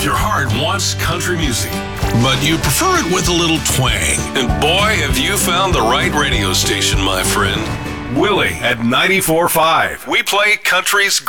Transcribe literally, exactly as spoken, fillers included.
Your heart wants country music, but you prefer it with a little twang. And boy, have you found the right radio station, my friend. Willie at ninety-four point five. We play country's